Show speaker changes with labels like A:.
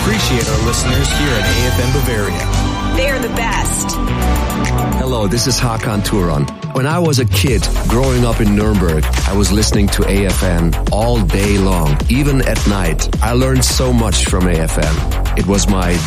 A: appreciate our listeners here at AFM Bavaria.
B: They're the best.
C: Hello, this is Hakan Turan. When I was a kid growing up in Nuremberg, I was listening to AFM all day long, even at night. I learned so much from AFM. It was my